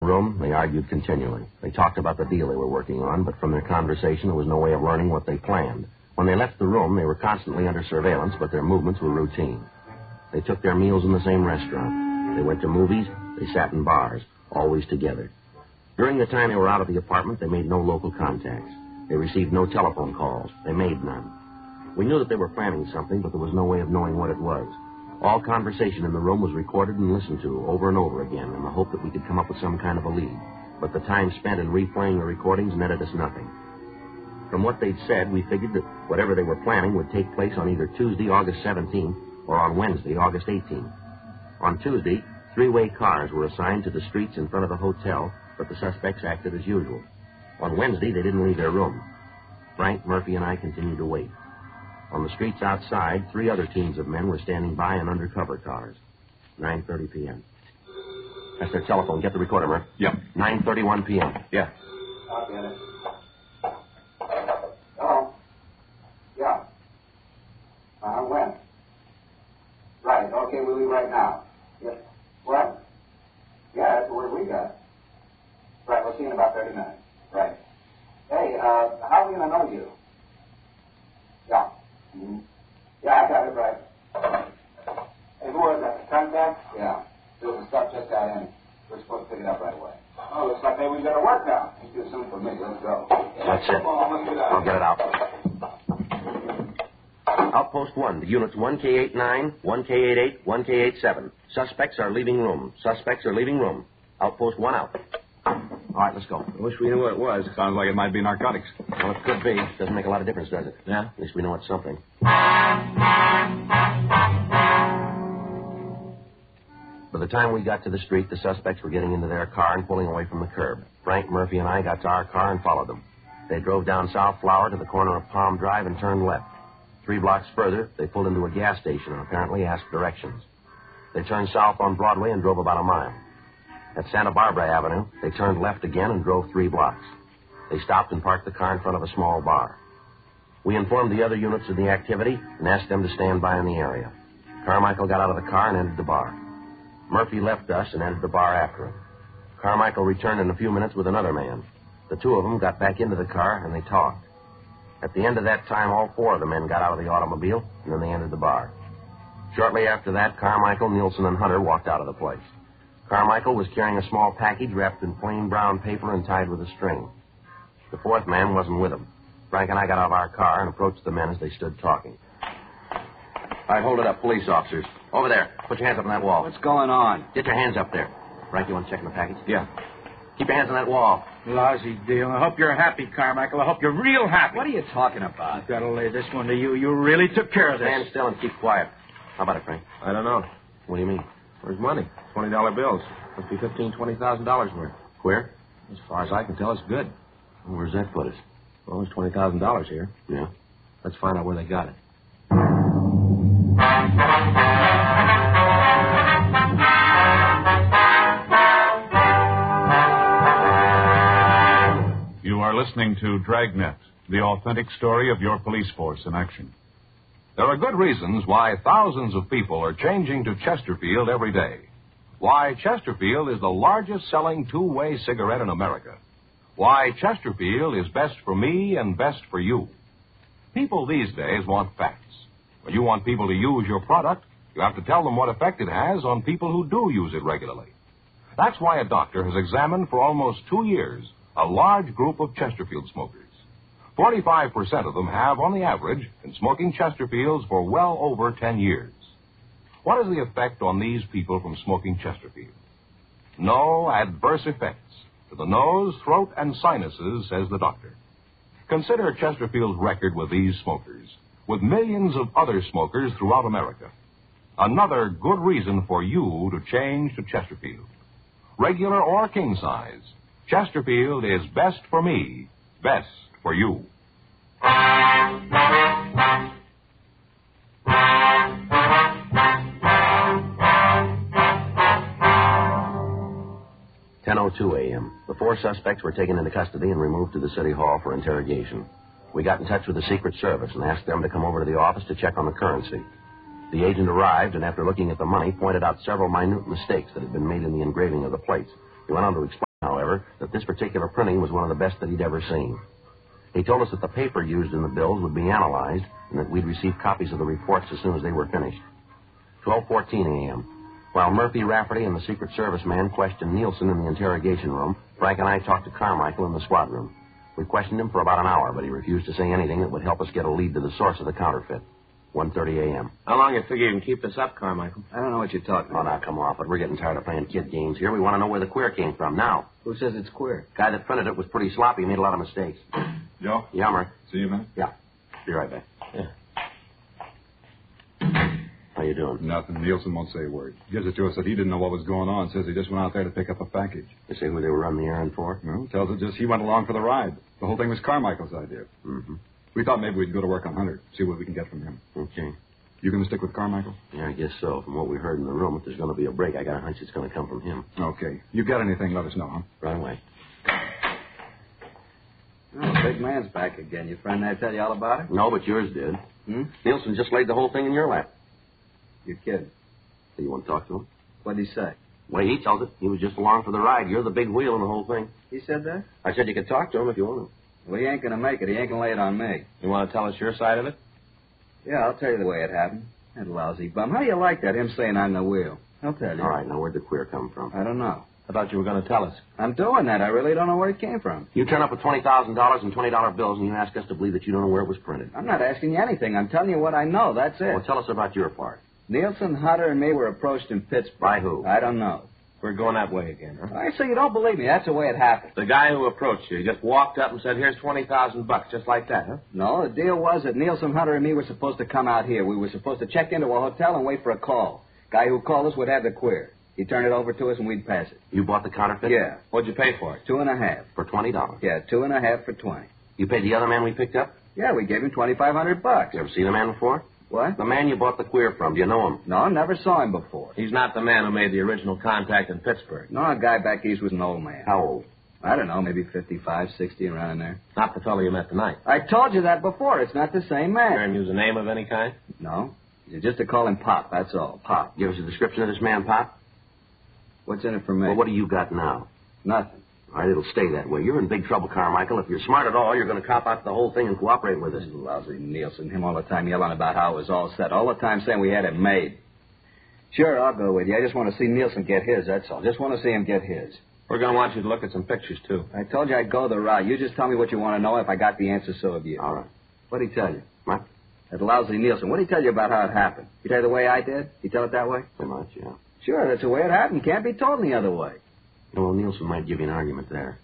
room, they argued continually. They talked about the deal they were working on, but from their conversation, there was no way of learning what they planned. When they left the room, they were constantly under surveillance, but their movements were routine. They took their meals in the same restaurant. They went to movies. They sat in bars, always together. During the time they were out of the apartment, they made no local contacts. They received no telephone calls. They made none. We knew that they were planning something, but there was no way of knowing what it was. All conversation in the room was recorded and listened to over and over again in the hope that we could come up with some kind of a lead. But the time spent in replaying the recordings netted us nothing. From what they'd said, we figured that whatever they were planning would take place on either Tuesday, August 17th, or on Wednesday, August 18th. On Tuesday, three-way cars were assigned to the streets in front of the hotel, but the suspects acted as usual. On Wednesday, they didn't leave their room. Frank, Murphy, and I continued to wait. On the streets outside, three other teams of men were standing by in undercover cars. 9:30 p.m. That's their telephone. Get the recorder, Murph. Yep. 9:31 p.m. Yeah. I'll get it. Hello? Yeah. When? Right. Okay, we'll leave right now. Yes. What? Yeah, that's the word we got. Right, we'll see you in about 30 minutes. Right. Hey, how are we going to know you? Yeah. Mm-hmm. Yeah, I got it right. Hey, who was that? The contact? Yeah. There was the stuff just got in. We're supposed to pick it up right away. Oh, looks like maybe we've got to work now. It's too soon for me. Let's go. That's it. I'll get it out. Outpost 1, the units 1K89, 1K88, 1K87. Suspects are leaving room. Suspects are leaving room. Outpost 1 out. All right, let's go. I wish we knew what it was. Sounds like it might be narcotics. Well, it could be. Doesn't make a lot of difference, does it? Yeah? At least we know it's something. By the time we got to the street, the suspects were getting into their car and pulling away from the curb. Frank, Murphy, and I got to our car and followed them. They drove down South Flower to the corner of Palm Drive and turned left. 3 blocks further, they pulled into a gas station and apparently asked directions. They turned south on Broadway and drove about a mile. At Santa Barbara Avenue, they turned left again and drove 3 blocks. They stopped and parked the car in front of a small bar. We informed the other units of the activity and asked them to stand by in the area. Carmichael got out of the car and entered the bar. Murphy left us and entered the bar after him. Carmichael returned in a few minutes with another man. The two of them got back into the car and they talked. At the end of that time, all 4 of the men got out of the automobile, and then they entered the bar. Shortly after that, Carmichael, Nielsen, and Hunter walked out of the place. Carmichael was carrying a small package wrapped in plain brown paper and tied with a string. The 4th man wasn't with him. Frank and I got out of our car and approached the men as they stood talking. All right, hold it up, police officers. Over there. Put your hands up on that wall. What's going on? Get your hands up there. Frank, you want to check in the package? Yeah. Keep your hands on that wall. Lousy deal. I hope you're happy, Carmichael. I hope you're real happy. What are you talking about? I've got to lay this one to you. You really took care of this. Stand still and keep quiet. How about it, Frank? I don't know. What do you mean? Where's money? $20 bills. Must be $20,000 worth. Where? As far as I can tell, it's good. Well, where's that put us? Well, there's $20,000 here. Yeah. Let's find out where they got it. You are listening to Dragnet, the authentic story of your police force in action. There are good reasons why thousands of people are changing to Chesterfield every day. Why Chesterfield is the largest selling two-way cigarette in America. Why Chesterfield is best for me and best for you. People these days want facts. When you want people to use your product, you have to tell them what effect it has on people who do use it regularly. That's why a doctor has examined for almost 2 years a large group of Chesterfield smokers. 45% of them have, on the average, been smoking Chesterfields for well over 10 years. What is the effect on these people from smoking Chesterfield? No adverse effects to the nose, throat, and sinuses, says the doctor. Consider Chesterfield's record with these smokers, with millions of other smokers throughout America. Another good reason for you to change to Chesterfield. Regular or king size, Chesterfield is best for me, best for you. 10:02 a.m. The 4 suspects were taken into custody and removed to the city hall for interrogation. We got in touch with the Secret Service and asked them to come over to the office to check on the currency. The agent arrived and, after looking at the money, pointed out several minute mistakes that had been made in the engraving of the plates. He went on to explain however, that this particular printing was one of the best that he'd ever seen. He told us that the paper used in the bills would be analyzed and that we'd receive copies of the reports as soon as they were finished. 12:14 a.m. While Murphy, Rafferty, and the Secret Service man questioned Nielsen in the interrogation room, Frank and I talked to Carmichael in the squad room. We questioned him for about an hour, but he refused to say anything that would help us get a lead to the source of the counterfeit. 1:30 a.m. How long you figure you can keep this up, Carmichael? I don't know what you're talking Oh, about. now, come off it. We're getting tired of playing kid games here. We want to know where the queer came from now. Who says it's queer? Guy that printed it was pretty sloppy. He made a lot of mistakes. Joe? Yummer. See you, man. Yeah. Be right back. Yeah. How you doing? Nothing. Nielsen won't say a word. Gives it to us that he didn't know what was going on. Says he just went out there to pick up a package. You say who they were running the errand for? Well, tells us just he went along for the ride. The whole thing was Carmichael's idea. Mm-hmm. We thought maybe we'd go to work on Hunter, see what we can get from him. Okay. You going to stick with Carmichael? Yeah, I guess so. From what we heard in the room, if there's going to be a break, I got a hunch it's going to come from him. Okay. You got anything, let us know, huh? Right away. Oh, big man's back again. Your friend there tell you all about it? No, but yours did. Hmm? Nielsen just laid the whole thing in your lap. You're kidding. Do you want to talk to him? What'd he say? Well, he tells it. He was just along for the ride. You're the big wheel in the whole thing. He said that? I said you could talk to him if you want to. Well, he ain't gonna make it. He ain't gonna lay it on me. You want to tell us your side of it? Yeah, I'll tell you the way it happened. That lousy bum. How do you like that, him saying I'm the wheel? I'll tell you. All right, now where'd the queer come from? I don't know. I thought you were going to tell us. I'm doing that. I really don't know where it came from. You turn up with $20,000 in $20 bills and you ask us to believe that you don't know where it was printed. I'm not asking you anything. I'm telling you what I know. That's it. Well, tell us about your part. Nielsen, Hunter, and me were approached in Pittsburgh. By who? I don't know. We're going that way again, huh? I say you don't believe me. That's the way it happened. The guy who approached you just walked up and said, here's $20,000, just like that, huh? No, the deal was that Nielsen, Hunter, and me were supposed to come out here. We were supposed to check into a hotel and wait for a call. Guy who called us would have the queer. He'd turn it over to us and we'd pass it. You bought the counterfeit? Yeah. What'd you pay for it? 2.5. For $20. Yeah, 2.5 for 20. You paid the other man we picked up? Yeah, we gave him $2,500. You ever seen the man before? What? The man you bought the queer from. Do you know him? No, never saw him before. He's not the man who made the original contact in Pittsburgh. No, a guy back east was an old man. How old? I don't know, maybe 55, 60, around in there. Not the fellow you met tonight. I told you that before. It's not the same man. Aaron use a name of any kind? No. Just to call him Pop, that's all. Pop. Give us a description of this man, Pop. What's in it for me? Well, what do you got now? Nothing. All right, it'll stay that way. You're in big trouble, Carmichael. If you're smart at all, you're going to cop out the whole thing and cooperate with us. Lousy Nielsen. Him all the time yelling about how it was all set. All the time saying we had it made. Sure, I'll go with you. I just want to see Nielsen get his, that's all. Just want to see him get his. We're going to want you to look at some pictures, too. I told you I'd go the route. You just tell me what you want to know. If I got the answer, so have you. All right. What'd he tell you? What? That lousy Nielsen. What'd he tell you about how it happened? He tell you the way I did? He tell it that way? Pretty much, yeah. Sure, that's the way it happened. Can't be told any other way. Well, Nielsen might give you an argument there.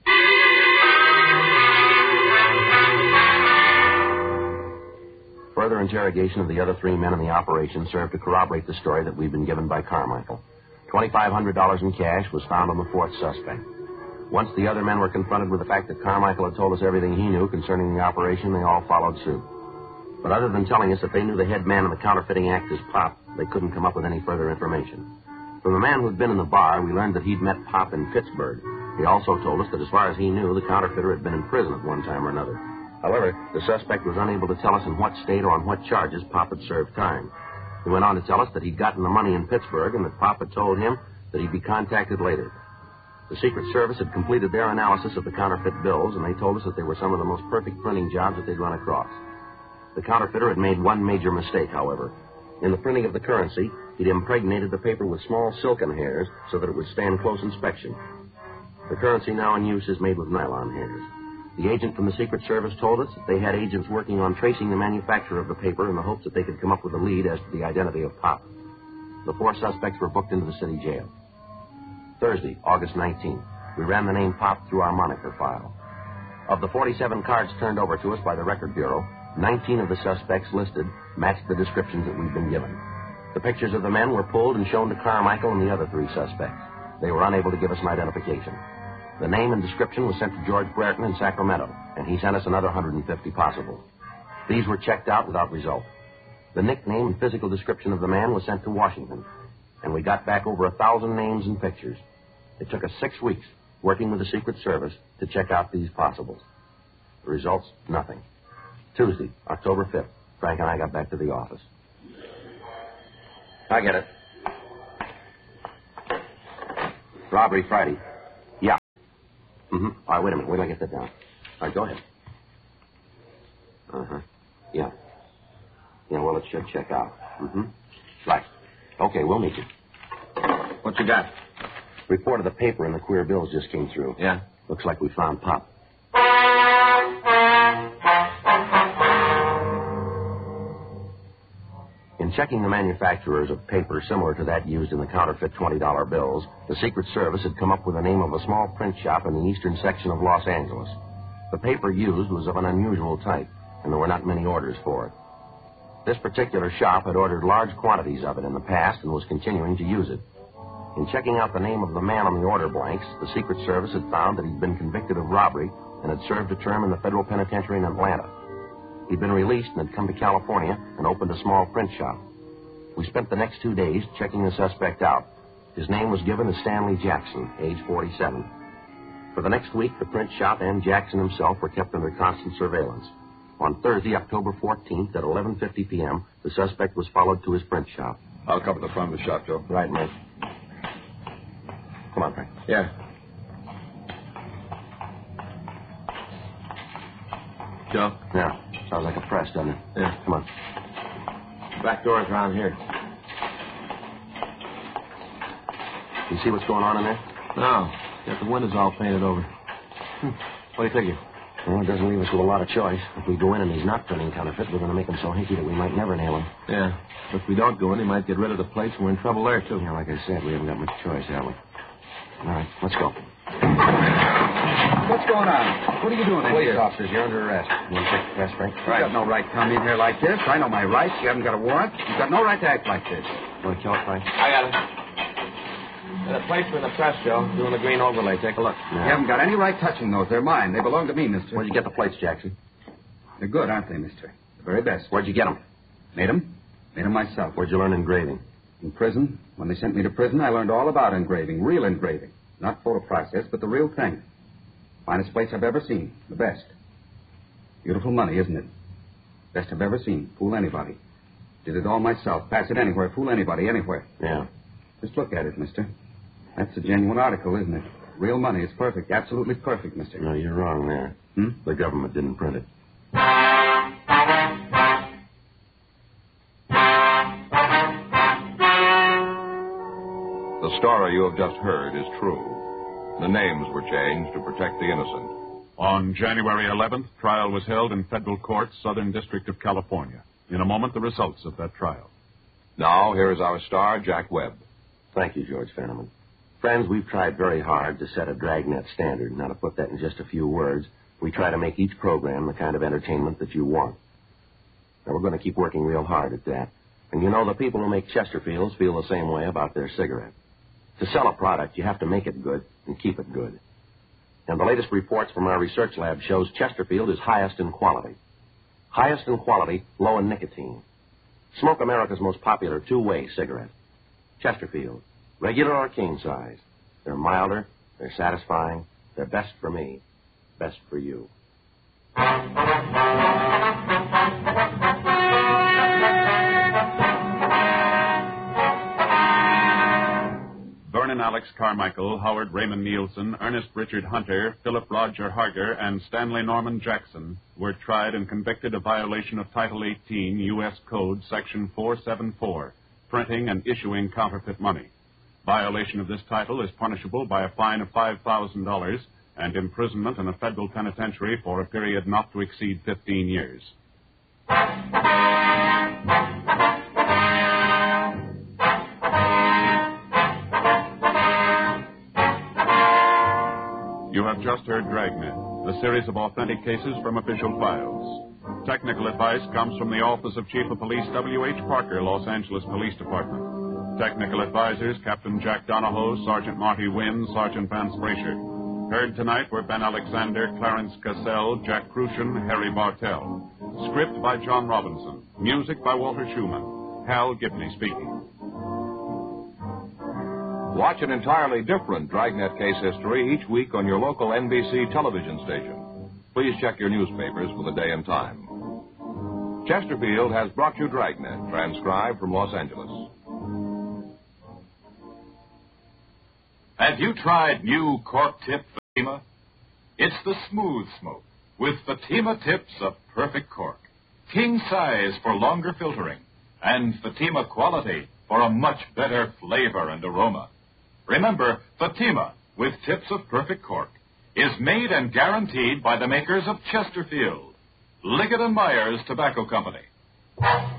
Further interrogation of the other three men in the operation served to corroborate the story that we'd been given by Carmichael. $2,500 in cash was found on the fourth suspect. Once the other men were confronted with the fact that Carmichael had told us everything he knew concerning the operation, they all followed suit. But other than telling us that they knew the head man in the counterfeiting act as Pop, they couldn't come up with any further information. From the man who'd been in the bar, we learned that he'd met Pop in Pittsburgh. He also told us that as far as he knew, the counterfeiter had been in prison at one time or another. However, the suspect was unable to tell us in what state or on what charges Pop had served time. He went on to tell us that he'd gotten the money in Pittsburgh and that Pop had told him that he'd be contacted later. The Secret Service had completed their analysis of the counterfeit bills, and they told us that they were some of the most perfect printing jobs that they'd run across. The counterfeiter had made one major mistake, however. In the printing of the currency, he'd impregnated the paper with small silken hairs so that it would stand close inspection. The currency now in use is made with nylon hairs. The agent from the Secret Service told us that they had agents working on tracing the manufacturer of the paper in the hopes that they could come up with a lead as to the identity of Pop. The four suspects were booked into the city jail. Thursday, August 19th, we ran the name Pop through our moniker file. Of the 47 cards turned over to us by the Record Bureau, 19 of the suspects listed matched the descriptions that we'd been given. The pictures of the men were pulled and shown to Carmichael and the other three suspects. They were unable to give us an identification. The name and description was sent to George Brereton in Sacramento, and he sent us another 150 possible. These were checked out without result. The nickname and physical description of the man was sent to Washington, and we got back over 1,000 names and pictures. It took us 6 weeks, working with the Secret Service, to check out these possibles. The results, nothing. Tuesday, October 5th, Frank and I got back to the office. I get it. Robbery Friday. Mm-hmm. All right, wait a minute. Wait till I get that down. All right, go ahead. Uh-huh. Yeah. Yeah, well, it should check out. Mm-hmm. Right. Okay, we'll meet you. What you got? Report of the paper and the queer bills just came through. Yeah? Looks like we found Pop. In checking the manufacturers of paper similar to that used in the counterfeit $20 bills, the Secret Service had come up with the name of a small print shop in the eastern section of Los Angeles. The paper used was of an unusual type, and there were not many orders for it. This particular shop had ordered large quantities of it in the past and was continuing to use it. In checking out the name of the man on the order blanks, the Secret Service had found that he'd been convicted of robbery and had served a term in the federal penitentiary in Atlanta. He'd been released and had come to California and opened a small print shop. We spent the next 2 days checking the suspect out. His name was given as Stanley Jackson, age 47. For the next week, the print shop and Jackson himself were kept under constant surveillance. On Thursday, October 14th, at 11:50 p.m., the suspect was followed to his print shop. I'll cover the front of the shop, Joe. Right, Murph. Come on, Frank. Yeah. Joe? Yeah. Sounds like a press, doesn't it? Yeah. Come on. Back door's around here. You see what's going on in there? No. Got the windows all painted over. What do you figure? Well, it doesn't leave us with a lot of choice. If we go in and he's not printing counterfeit, we're going to make him so hinky that we might never nail him. Yeah. But if we don't go in, he might get rid of the place, and we're in trouble there, too. Yeah, like I said, we haven't got much choice, have we? All right, let's go. What's going on? What are you doing in Police here? officers, you're under arrest. You want to take the press, Frank? You got no right to come in here like this. I know my rights. You haven't got a warrant. You've got no right to act like this. Want to kill it, Frank? I got it. Got a place for in the press, Joe. Doing the green overlay. Take a look. Yeah. You haven't got any right touching those. They're mine. They belong to me, mister. Where'd you get the plates, Jackson? They're good, aren't they, mister? The very best. Where'd you get them? Made them? Made them myself. Where'd you learn engraving? In prison. When they sent me to prison, I learned all about engraving. Real engraving. Not photo process, but the real thing. Finest plates I've ever seen. The best. Beautiful money, isn't it? Best I've ever seen. Fool anybody. Did it all myself. Pass it anywhere. Fool anybody, anywhere. Yeah. Just look at it, mister. That's a genuine article, isn't it? Real money. It's perfect. Absolutely perfect, mister. No, you're wrong there. The government didn't print it. The story you have just heard is true. The names were changed to protect the innocent. On January 11th, trial was held in federal court, Southern District of California. In a moment, the results of that trial. Now, here is our star, Jack Webb. Thank you, George Fenneman. Friends, we've tried very hard to set a Dragnet standard. Now, to put that in just a few words, we try to make each program the kind of entertainment that you want. Now, we're going to keep working real hard at that. And you know, the people who make Chesterfields feel the same way about their cigarette. To sell a product, you have to make it good and keep it good. And the latest reports from our research lab shows Chesterfield is highest in quality. Highest in quality, low in nicotine. Smoke America's most popular two-way cigarette. Chesterfield, regular or king size. They're milder, they're satisfying, they're best for me, best for you. Vernon Alex Carmichael, Howard Raymond Nielsen, Ernest Richard Hunter, Philip Roger Harger, and Stanley Norman Jackson were tried and convicted of violation of Title 18 U.S. Code, Section 474, printing and issuing counterfeit money. Violation of this title is punishable by a fine of $5,000 and imprisonment in a federal penitentiary for a period not to exceed 15 years. You have just heard Dragnet, the series of authentic cases from official files. Technical advice comes from the Office of Chief of Police W.H. Parker, Los Angeles Police Department. Technical advisors, Captain Jack Donahoe, Sergeant Marty Wynn, Sergeant Vance Brasher. Heard tonight were Ben Alexander, Clarence Cassell, Jack Crucian, Harry Bartell. Script by John Robinson. Music by Walter Schumann. Hal Gibney speaking. Watch an entirely different Dragnet case history each week on your local NBC television station. Please check your newspapers for the day and time. Chesterfield has brought you Dragnet, transcribed from Los Angeles. Have you tried new cork tip Fatima? It's the smooth smoke with Fatima tips of perfect cork, king size for longer filtering, and Fatima quality for a much better flavor and aroma. Remember, Fatima with tips of perfect cork is made and guaranteed by the makers of Chesterfield, Liggett & Myers Tobacco Company.